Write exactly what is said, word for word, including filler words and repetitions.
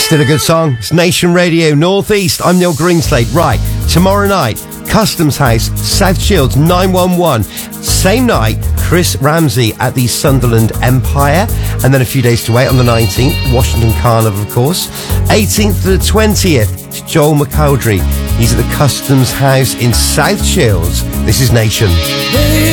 Still a good song. It's Nation Radio North East. I'm Neil Greenslade. Right, tomorrow night, Customs House, South Shields, nine one one. Same night, Chris Ramsey at the Sunderland Empire. And then a few days to wait on the nineteenth, Washington Carnival, of course. eighteenth to the twentieth, it's Joel McCowdrey. He's at the Customs House in South Shields. This is Nation.